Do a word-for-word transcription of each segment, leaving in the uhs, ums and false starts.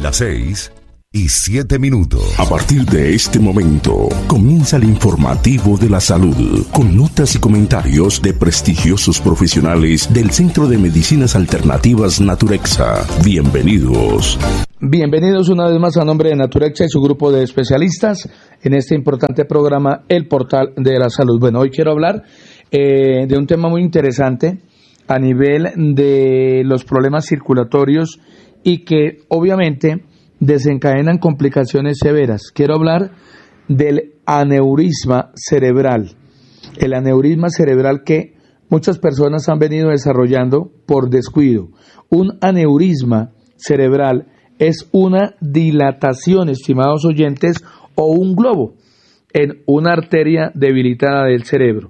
Las seis y siete minutos. A partir de este momento, comienza el informativo de la salud, con notas y comentarios de prestigiosos profesionales del Centro de Medicinas Alternativas Naturexa. Bienvenidos. Bienvenidos una vez más a nombre de Naturexa y su grupo de especialistas en este importante programa, El Portal de la Salud. Bueno, hoy quiero hablar eh, de un tema muy interesante a nivel de los problemas circulatorios y que obviamente desencadenan complicaciones severas. Quiero hablar del aneurisma cerebral. El aneurisma cerebral que muchas personas han venido desarrollando por descuido. Un aneurisma cerebral es una dilatación, estimados oyentes, o un globo en una arteria debilitada del cerebro.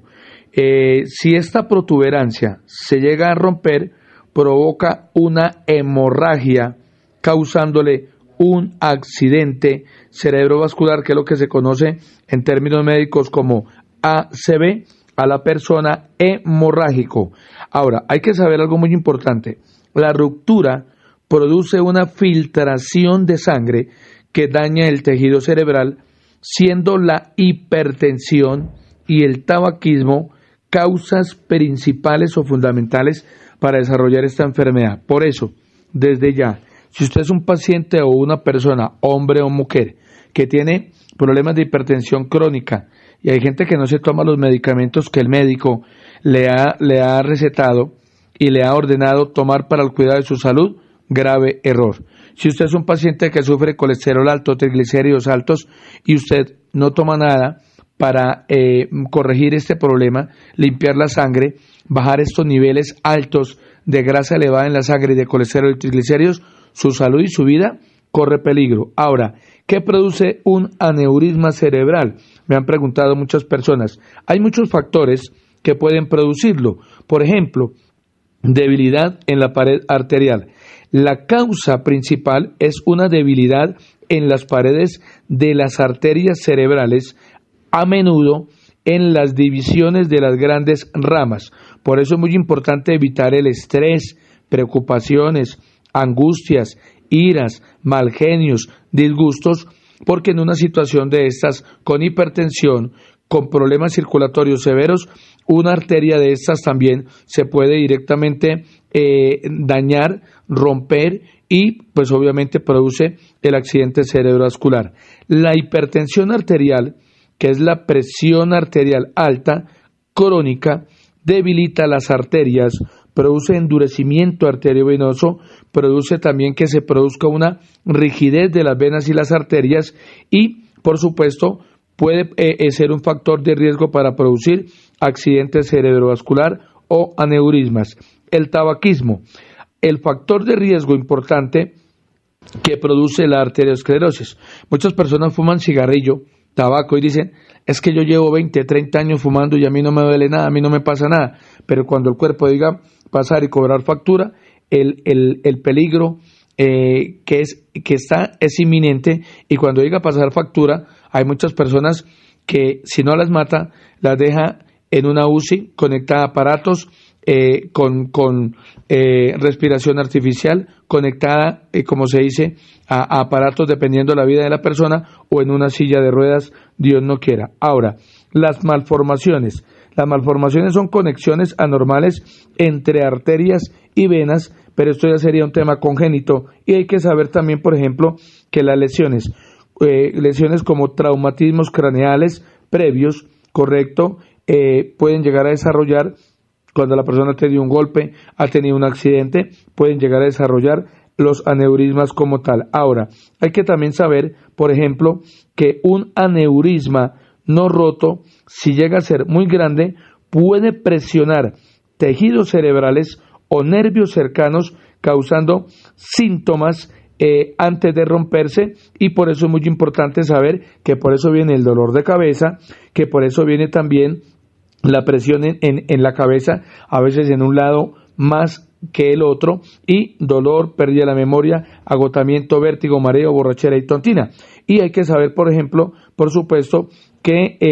Eh, si esta protuberancia se llega a romper, provoca una hemorragia causándole un accidente cerebrovascular, que es lo que se conoce en términos médicos como A C V, a la persona hemorrágico. Ahora, hay que saber algo muy importante. La ruptura produce una filtración de sangre que daña el tejido cerebral, siendo la hipertensión y el tabaquismo causas principales o fundamentales para desarrollar esta enfermedad. Por eso, desde ya, si usted es un paciente o una persona, hombre o mujer, que tiene problemas de hipertensión crónica, y hay gente que no se toma los medicamentos que el médico le ha, le ha recetado y le ha ordenado tomar para el cuidado de su salud, grave error. Si usted es un paciente que sufre colesterol alto, triglicéridos altos, y usted no toma nada para eh, corregir este problema, limpiar la sangre, bajar estos niveles altos de grasa elevada en la sangre y de colesterol y triglicéridos, su salud y su vida corre peligro. Ahora, ¿qué produce un aneurisma cerebral? Me han preguntado muchas personas. Hay muchos factores que pueden producirlo. Por ejemplo, debilidad en la pared arterial. La causa principal es una debilidad en las paredes de las arterias cerebrales, a menudo en las divisiones de las grandes ramas. Por eso es muy importante evitar el estrés, preocupaciones, angustias, iras, mal genios, disgustos, porque en una situación de estas, con hipertensión, con problemas circulatorios severos, una arteria de estas también se puede directamente eh, dañar, romper y pues obviamente produce el accidente cerebrovascular. La hipertensión arterial, que es la presión arterial alta, crónica, debilita las arterias, produce endurecimiento arteriovenoso, produce también que se produzca una rigidez de las venas y las arterias y, por supuesto, puede eh, ser un factor de riesgo para producir accidente cerebrovascular o aneurismas. El tabaquismo, el factor de riesgo importante que produce la arteriosclerosis. Muchas personas fuman cigarrillo, tabaco y dicen, es que yo llevo veinte, treinta años fumando y a mí no me duele nada, a mí no me pasa nada, pero cuando el cuerpo diga pasar y cobrar factura, el, el, el peligro eh, que, es, que está es inminente, y cuando diga pasar factura, hay muchas personas que si no las mata, las deja en una U C I, conectada a aparatos, eh, con, con eh, respiración artificial, conectada, eh, como se dice, a, a aparatos dependiendo de la vida de la persona, o en una silla de ruedas, Dios no quiera. Ahora, las malformaciones. Las malformaciones son conexiones anormales entre arterias y venas, pero esto ya sería un tema congénito, y hay que saber también, por ejemplo, que las lesiones, eh, lesiones como traumatismos craneales previos, correcto, eh, pueden llegar a desarrollar cuando la persona ha tenido un golpe, ha tenido un accidente, pueden llegar a desarrollar los aneurismas como tal. Ahora, hay que también saber, por ejemplo, que un aneurisma no roto, si llega a ser muy grande, puede presionar tejidos cerebrales o nervios cercanos, causando síntomas eh, antes de romperse, y por eso es muy importante saber que por eso viene el dolor de cabeza, que por eso viene también la presión en, en, en la cabeza, a veces en un lado más que el otro, y dolor, pérdida de la memoria, agotamiento, vértigo, mareo, borrachera y tontina. Y hay que saber, por ejemplo, por supuesto, que eh,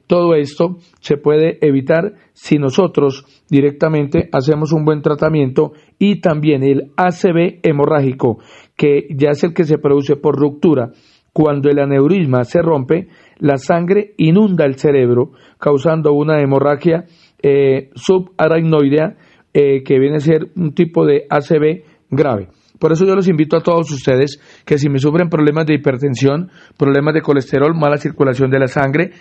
Todo esto se puede evitar si nosotros directamente hacemos un buen tratamiento, y también el A C V hemorrágico, que ya es el que se produce por ruptura. Cuando el aneurisma se rompe, la sangre inunda el cerebro, causando una hemorragia eh, subaracnoidea, eh, que viene a ser un tipo de A C V grave. Por eso yo los invito a todos ustedes que si me sufren problemas de hipertensión, problemas de colesterol, mala circulación de la sangre,